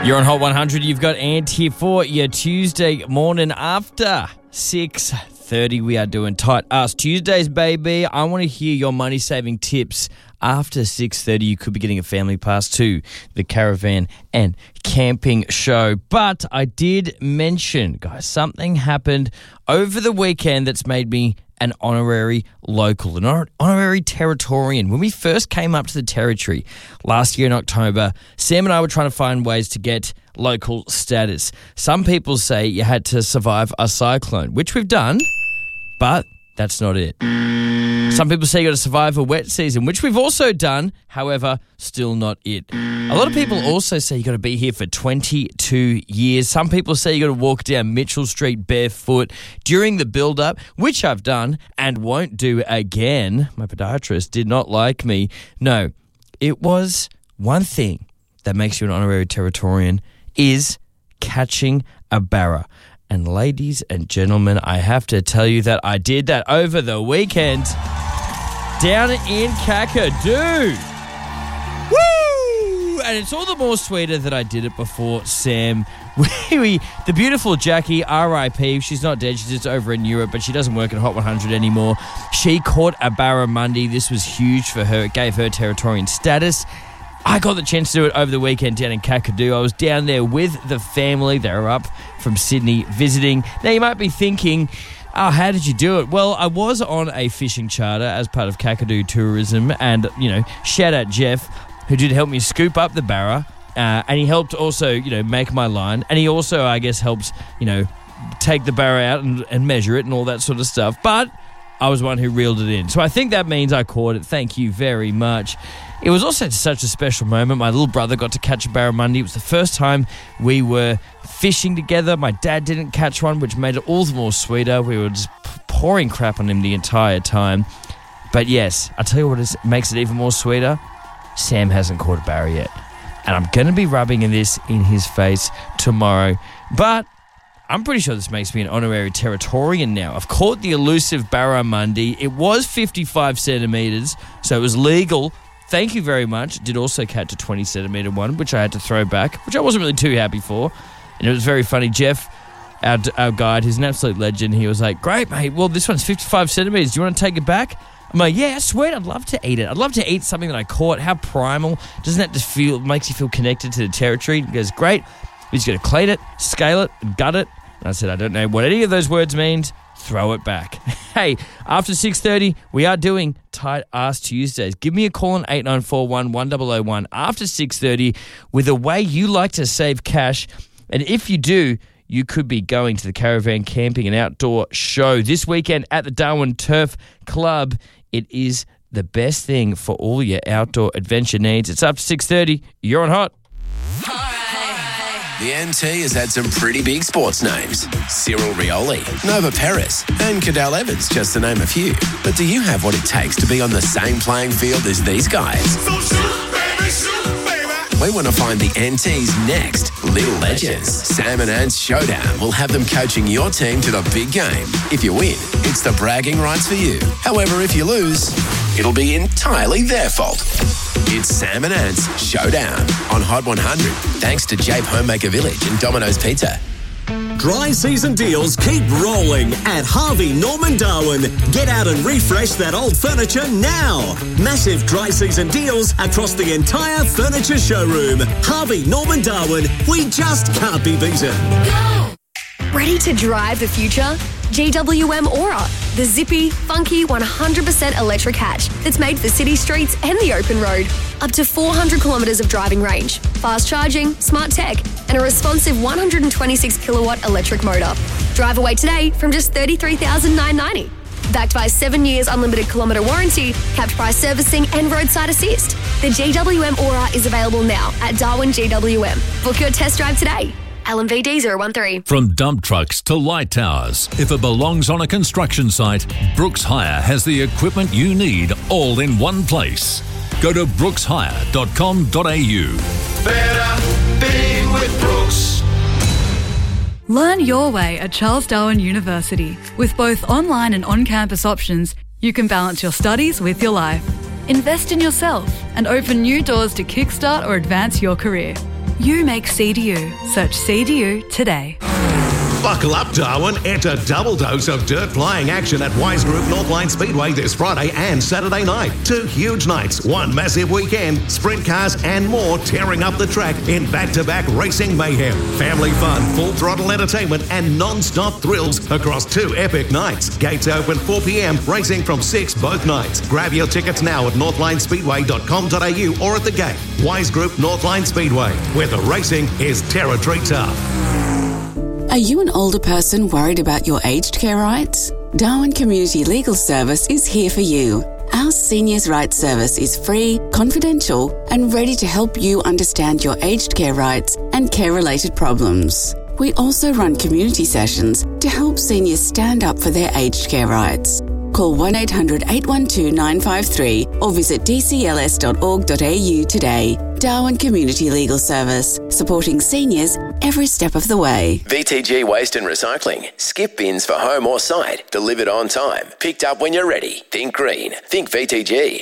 You're on Hot 100. You've got Ant here for your Tuesday morning after 6:30. We are doing Tight Ass Tuesdays, baby. I want to hear your money-saving tips. After 6:30, you could be getting a family pass to the Caravan and Camping Show. But I did mention, guys, something happened over the weekend that's made me an honorary local, an honorary Territorian. When we first came up to the Territory last year in October, Sam and I were trying to find ways to get local status. Some people say you had to survive a cyclone, which we've done, but that's not it. Some people say you got to survive a wet season, which we've also done, however, still not it. A lot of people also say you got to be here for 22 years. Some people say you got to walk down Mitchell Street barefoot during the build-up, which I've done and won't do again. My podiatrist did not like me. No, it was one thing that makes you an honorary Territorian is catching a barra. And ladies and gentlemen, I have to tell you that I did that over the weekend down in Kakadu. Woo! And it's all the more sweeter that I did it before Sam. The beautiful Jackie, R.I.P. She's not dead. She's just over in Europe, but she doesn't work at Hot 100 anymore. She caught a barramundi. This was huge for her. It gave her Territorian status. I got the chance to do it over the weekend down in Kakadu. I was down there with the family. They were up from Sydney visiting. Now, you might be thinking, oh, how did you do it? Well, I was on a fishing charter as part of Kakadu Tourism, and, shout out Jeff, who did help me scoop up the barra, and he helped also, make my line, and he also, I guess, helped, take the barra out and measure it and all that sort of stuff, but I was the one who reeled it in. So I think that means I caught it. Thank you very much. It was also such a special moment. My little brother got to catch a barramundi. It was the first time we were fishing together. My dad didn't catch one, which made it all the more sweeter. We were just pouring crap on him the entire time. But yes, I'll tell you what makes it even more sweeter. Sam hasn't caught a barra yet. And I'm going to be rubbing this in his face tomorrow. But I'm pretty sure this makes me an honorary Territorian now. I've caught the elusive barramundi. It was 55 centimetres, so it was legal. Thank you very much. Did also catch a 20 centimetre one, which I had to throw back, which I wasn't really too happy for. And it was very funny. Jeff, our guide, who's an absolute legend, he was like, great, mate. Well, this one's 55 centimetres. Do you want to take it back? I'm like, yeah, sweet. I'd love to eat it. I'd love to eat something that I caught. How primal. Doesn't that just makes you feel connected to the Territory? He goes, great. We just got to clean it, scale it, and gut it. And I said, I don't know what any of those words means. Throw it back. Hey, after 6:30, we are doing Tight Ass Tuesdays. Give me a call on 8941 1001 after 6:30 with a way you like to save cash. And if you do, you could be going to the Caravan Camping and Outdoor Show this weekend at the Darwin Turf Club. It is the best thing for all your outdoor adventure needs. It's after 6:30. You're on Hot. The NT has had some pretty big sports names. Cyril Rioli, Nova Perez, and Cadel Evans, just to name a few. But do you have what it takes to be on the same playing field as these guys? So shoot, baby, shoot, baby. We want to find the NT's next little legends. Sam and Ant's Showdown will have them coaching your team to the big game. If you win, it's the bragging rights for you. However, if you lose, it'll be entirely their fault. It's Sam and Ant's Showdown on Hot 100, thanks to Jape Homemaker Village and Domino's Pizza. Dry season deals keep rolling at Harvey Norman Darwin. Get out and refresh that old furniture now. Massive dry season deals across the entire furniture showroom. Harvey Norman Darwin, we just can't be beaten. Ready to drive the future? GWM Aura, the zippy, funky 100% electric hatch that's made for city streets and the open road. Up to 400 kilometres of driving range, fast charging, smart tech, and a responsive 126 kilowatt electric motor. Drive away today from just $33,990. Backed by 7 years unlimited kilometre warranty, capped price servicing and roadside assist. The GWM Aura is available now at Darwin GWM. Book your test drive today. LMVD 013. From dump trucks to light towers, if it belongs on a construction site, Brooks Hire has the equipment you need all in one place. Go to brookshire.com.au. Better being with Brooks. Learn your way at Charles Darwin University. With both online and on-campus options, you can balance your studies with your life. Invest in yourself and open new doors to kickstart or advance your career. You make CDU. Search CDU today. Buckle up, Darwin. Enter a double dose of dirt flying action at Wise Group Northline Speedway this Friday and Saturday night. 2 huge nights, one massive weekend, sprint cars and more tearing up the track in back-to-back racing mayhem. Family fun, full throttle entertainment and non-stop thrills across 2 epic nights. Gates open 4 p.m, racing from 6 both nights. Grab your tickets now at northlinespeedway.com.au or at the gate. Wise Group Northline Speedway, where the racing is territory tough. Are you an older person worried about your aged care rights? Darwin Community Legal Service is here for you. Our Seniors' Rights Service is free, confidential, and ready to help you understand your aged care rights and care-related problems. We also run community sessions to help seniors stand up for their aged care rights. Call 1-800-812-953 or visit dcls.org.au today. Darwin Community Legal Service, supporting seniors every step of the way. VTG Waste and Recycling. Skip bins for home or site. Delivered on time. Picked up when you're ready. Think green. Think VTG.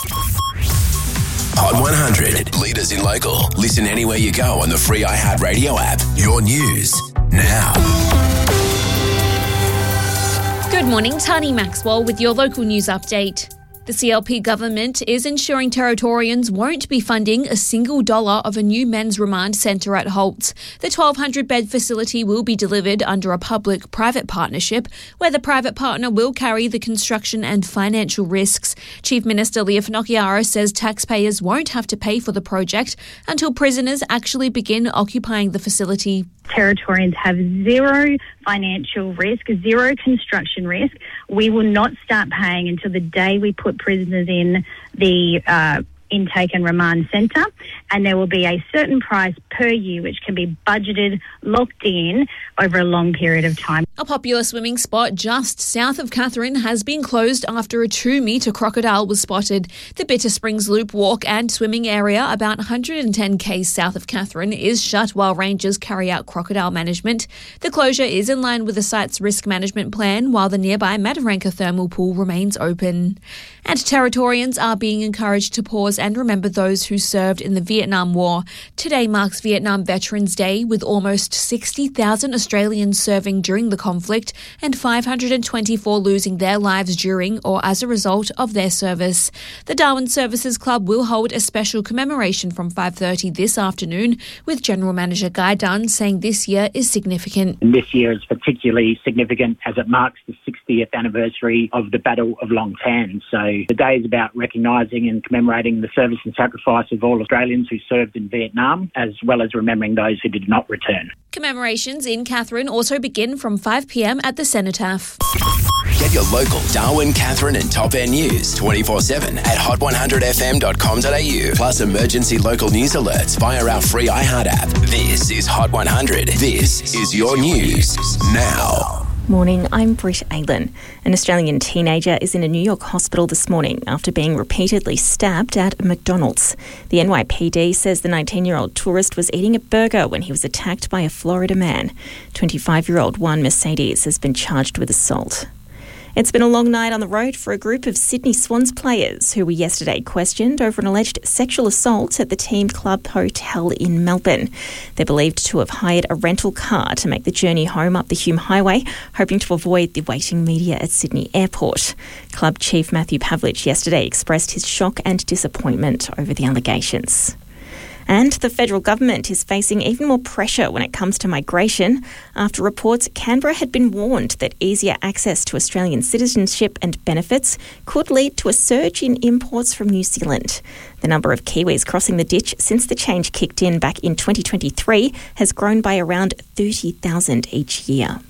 Hot 100. Leaders in local. Listen anywhere you go on the free iHeartRadio app. Your news now. Good morning, Tani Maxwell with your local news update. The CLP government is ensuring Territorians won't be funding a single dollar of a new men's remand centre at Holtz. The 1,200-bed facility will be delivered under a public-private partnership where the private partner will carry the construction and financial risks. Chief Minister Leah Finocchiaro says taxpayers won't have to pay for the project until prisoners actually begin occupying the facility. Territorians have zero financial risk, zero construction risk. We will not start paying until the day we put prisoners in the intake and remand centre, and there will be a certain price per year which can be budgeted, locked in over a long period of time. A popular swimming spot just south of Katherine has been closed after a 2-metre crocodile was spotted. The Bitter Springs Loop walk and swimming area about 110 k's south of Katherine is shut while rangers carry out crocodile management. The closure is in line with the site's risk management plan, while the nearby Mataranka thermal pool remains open. And Territorians are being encouraged to pause and remember those who served in the Vietnam War. Today marks Vietnam Veterans Day, with almost 60,000 Australians serving during the conflict and 524 losing their lives during or as a result of their service. The Darwin Services Club will hold a special commemoration from 5:30 this afternoon, with General Manager Guy Dunn saying this year is significant. And this year is particularly significant as it marks the 60th anniversary of the Battle of Long Tan. So the day is about recognising and commemorating the service and sacrifice of all Australians who served in Vietnam, as well as remembering those who did not return. Commemorations in Katherine also begin from 5 p.m. at the Cenotaph. Get your local Darwin, Katherine and Top End news 24/7 at hot100fm.com.au. Plus emergency local news alerts via our free iHeart app. This is Hot 100. This is your news now. Morning, I'm Britt Aylen. An Australian teenager is in a New York hospital this morning after being repeatedly stabbed at a McDonald's. The NYPD says the 19-year-old tourist was eating a burger when he was attacked by a Florida man. 25-year-old Juan Mercedes has been charged with assault. It's been a long night on the road for a group of Sydney Swans players who were yesterday questioned over an alleged sexual assault at the Team Club Hotel in Melbourne. They're believed to have hired a rental car to make the journey home up the Hume Highway, hoping to avoid the waiting media at Sydney Airport. Club Chief Matthew Pavlich yesterday expressed his shock and disappointment over the allegations. And the federal government is facing even more pressure when it comes to migration after reports Canberra had been warned that easier access to Australian citizenship and benefits could lead to a surge in imports from New Zealand. The number of Kiwis crossing the ditch since the change kicked in back in 2023 has grown by around 30,000 each year.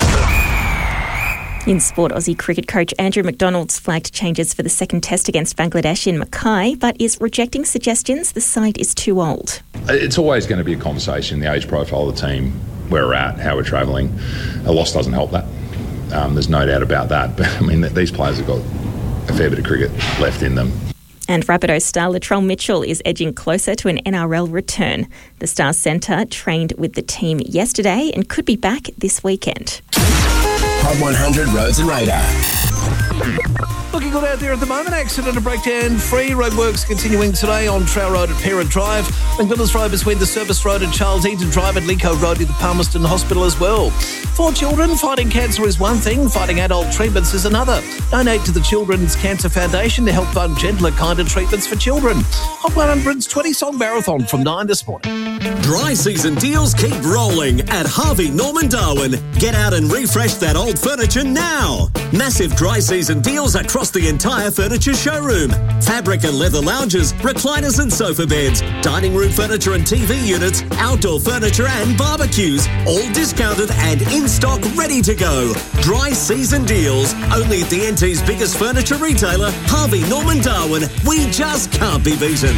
In sport, Aussie cricket coach Andrew McDonald's flagged changes for the second test against Bangladesh in Mackay, but is rejecting suggestions the side is too old. It's always going to be a conversation, the age profile of the team, where we're at, how we're travelling. A loss doesn't help that. There's no doubt about that. But, I mean, these players have got a fair bit of cricket left in them. And Rabbitohs star Latrell Mitchell is edging closer to an NRL return. The Stars centre trained with the team yesterday and could be back this weekend. Hot 100 Roads and Radar. Looking good out there at the moment. Accident and breakdown free. Roadworks continuing today on Trail Road at Parent Drive. McMillan's Road between the Service Road and Charles Eaton Drive and Lico Road near the Palmerston Hospital as well. For children, fighting cancer is one thing, fighting adult treatments is another. Donate to the Children's Cancer Foundation to help fund gentler, kinder treatments for children. Hot 100's 20-song marathon from 9 this morning. Dry season deals keep rolling at Harvey Norman Darwin. Get out and refresh that old furniture now. Massive dry season deals across the entire furniture showroom. Fabric and leather lounges, recliners and sofa beds, dining room furniture and TV units, outdoor furniture and barbecues, all discounted and in stock, ready to go. Dry season deals, only at the NT's biggest furniture retailer, Harvey Norman Darwin. We just can't be beaten.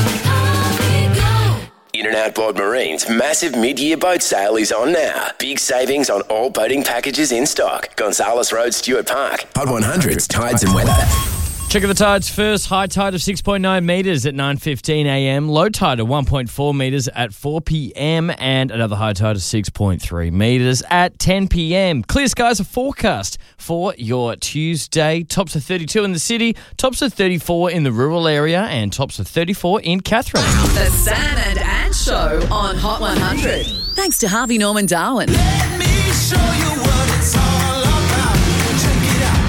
In and Outboard Marine's massive mid-year boat sale is on now. Big savings on all boating packages in stock. Gonzales Road, Stuart Park. Hot 100's Tides and Weather. Check out the tides first. High tide of 6.9 metres at 9:15 a.m. Low tide of 1.4 metres at 4 p.m. And another high tide of 6.3 metres at 10 p.m. Clear skies are forecast for your Tuesday. Tops of 32 in the city, tops of 34 in the rural area, and tops of 34 in Katherine. The Sam and Ann Show on Hot 100. Thanks to Harvey Norman Darwin. Let me show you what it's all about. Check it out.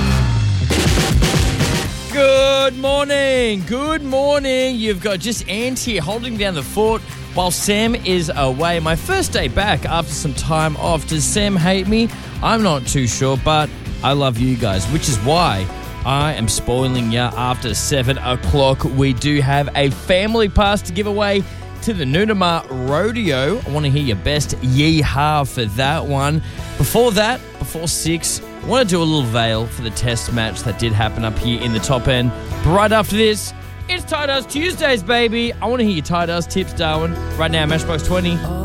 Good morning. Good morning. You've got just Ant here holding down the fort while Sam is away. My first day back after some time off. Does Sam hate me? I'm not too sure, but I love you guys, which is why I am spoiling you after 7 o'clock. We do have a family pass to give away to the Noonamar Rodeo. I want to hear your best yeehaw for that one. Before that, before 6, I want to do a little veil for the test match that did happen up here in the top end. But right after this, it's Tie Dust Tuesdays, baby. I want to hear your Tie Dust tips, Darwin. Right now, Matchbox 20.